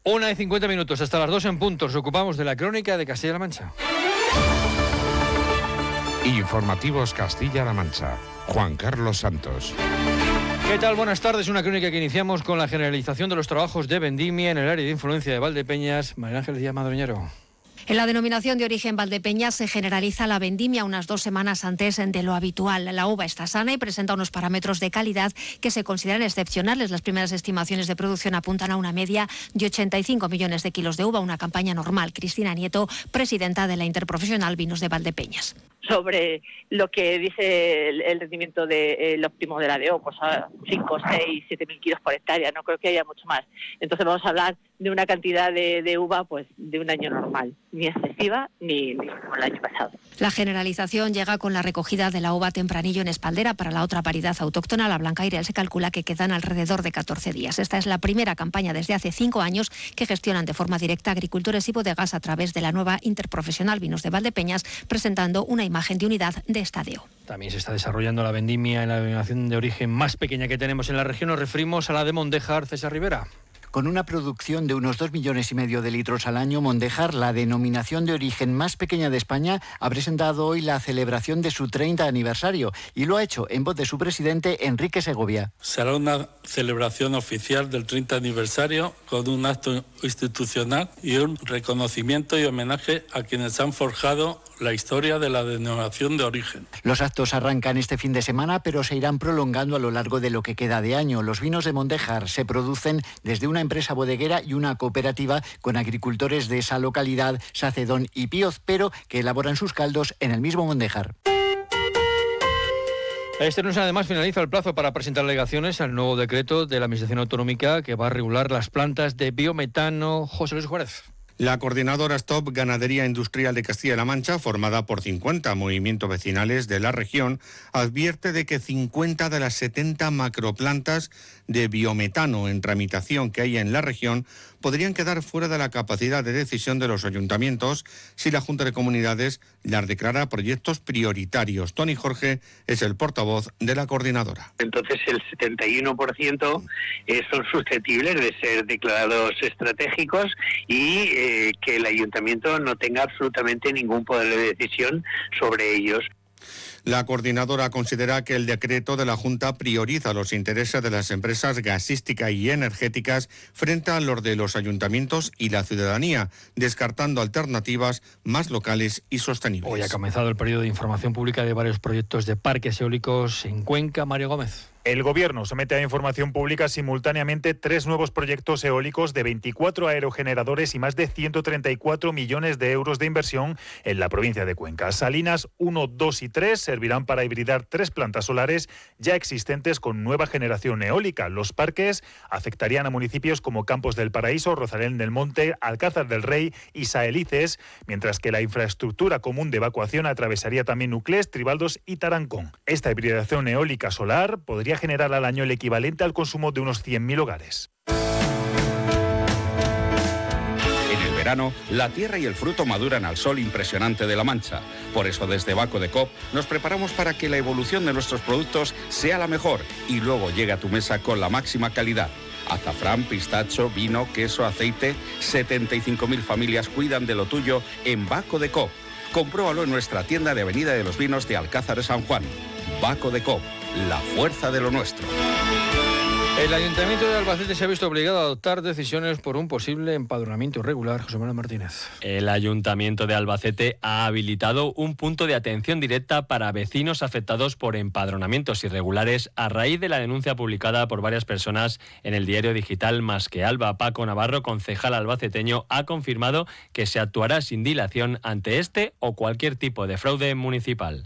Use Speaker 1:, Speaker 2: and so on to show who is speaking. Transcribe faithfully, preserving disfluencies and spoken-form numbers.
Speaker 1: Una y cincuenta minutos, hasta las dos en punto. Nos ocupamos de la crónica de Castilla-La Mancha.
Speaker 2: Informativos Castilla-La Mancha. Juan Carlos Santos.
Speaker 1: ¿Qué tal? Buenas tardes. Una crónica que iniciamos con la generalización de los trabajos de vendimia en el área de influencia de Valdepeñas. María Ángeles Díaz Madroñero.
Speaker 3: En la denominación de origen Valdepeñas se generaliza la vendimia unas dos semanas antes de lo habitual. La uva está sana y presenta unos parámetros de calidad que se consideran excepcionales. Las primeras estimaciones de producción apuntan a una media de ochenta y cinco millones de kilos de uva, una campaña normal. Cristina Nieto, presidenta de la Interprofesional Vinos de Valdepeñas.
Speaker 4: Sobre lo que dice el, el rendimiento del de, óptimo de la D O, pues a cinco, seis, siete mil kilos por hectárea, no creo que haya mucho más. Entonces vamos a hablar de una cantidad de, de uva pues de un año normal, ni excesiva ni, ni como el año pasado.
Speaker 3: La generalización llega con la recogida de la uva tempranillo en espaldera. Para la otra variedad autóctona, la Blancairel, se calcula que quedan alrededor de catorce días. Esta es la primera campaña desde hace cinco años que gestionan de forma directa agricultores y bodegas a través de la nueva Interprofesional Vinos de Valdepeñas, presentando una imagen de unidad de estadio.
Speaker 1: También se está desarrollando la vendimia en la denominación de origen más pequeña que tenemos en la región. Nos referimos a la de Mondejar. César Rivera.
Speaker 5: Con una producción de unos dos millones y medio de litros al año, Mondejar, la denominación de origen más pequeña de España, ha presentado hoy la celebración de su treinta aniversario y lo ha hecho en voz de su presidente, Enrique Segovia.
Speaker 6: Será una celebración oficial del treinta aniversario con un acto institucional y un reconocimiento y homenaje a quienes han forjado la historia de la denominación de origen.
Speaker 5: Los actos arrancan este fin de semana, pero se irán prolongando a lo largo de lo que queda de año. Los vinos de Mondejar se producen desde una empresa bodeguera y una cooperativa con agricultores de esa localidad, Sacedón y Píoz, pero que elaboran sus caldos en el mismo Mondejar.
Speaker 1: Este lunes además finaliza el plazo para presentar alegaciones al nuevo decreto de la Administración Autonómica que va a regular las plantas de biometano. José Luis Juárez.
Speaker 7: La coordinadora Stop Ganadería Industrial de Castilla-La Mancha, formada por cincuenta movimientos vecinales de la región, advierte de que cincuenta de las setenta macroplantas de biometano en tramitación que hay en la región podrían quedar fuera de la capacidad de decisión de los ayuntamientos si la Junta de Comunidades las declara proyectos prioritarios. Tony Jorge es el portavoz de la coordinadora.
Speaker 8: Entonces el setenta y uno por ciento eh, son susceptibles de ser declarados estratégicos y eh, que el ayuntamiento no tenga absolutamente ningún poder de decisión sobre ellos.
Speaker 7: La coordinadora considera que el decreto de la Junta prioriza los intereses de las empresas gasísticas y energéticas frente a los de los ayuntamientos y la ciudadanía, descartando alternativas más locales y sostenibles.
Speaker 1: Hoy ha comenzado el periodo de información pública de varios proyectos de parques eólicos en Cuenca. Mario Gómez.
Speaker 9: El Gobierno somete a información pública simultáneamente tres nuevos proyectos eólicos de veinticuatro aerogeneradores y más de ciento treinta y cuatro millones de euros de inversión en la provincia de Cuenca. Salinas uno, dos y tres servirán para hibridar tres plantas solares ya existentes con nueva generación eólica. Los parques afectarían a municipios como Campos del Paraíso, Rosalén del Monte, Alcázar del Rey y Saelices, mientras que la infraestructura común de evacuación atravesaría también Nuclés, Tribaldos y Tarancón. Esta hibridación eólica solar podría generar al año el equivalente al consumo de unos cien mil hogares.
Speaker 10: En el verano, la tierra y el fruto maduran al sol impresionante de La Mancha. Por eso desde Baco de Coop nos preparamos para que la evolución de nuestros productos sea la mejor y luego llegue a tu mesa con la máxima calidad. Azafrán, pistacho, vino, queso, aceite. setenta y cinco mil familias cuidan de lo tuyo en Baco de Coop. Compruébalo en nuestra tienda de Avenida de los Vinos de Alcázar de San Juan. Baco de Coop, la fuerza de lo nuestro.
Speaker 1: El Ayuntamiento de Albacete se ha visto obligado a adoptar decisiones por un posible empadronamiento irregular. José Manuel Martínez.
Speaker 11: El Ayuntamiento de Albacete ha habilitado un punto de atención directa para vecinos afectados por empadronamientos irregulares a raíz de la denuncia publicada por varias personas en el diario digital Más que Alba. Paco Navarro, concejal albaceteño, ha confirmado que se actuará sin dilación ante este o cualquier tipo de fraude municipal.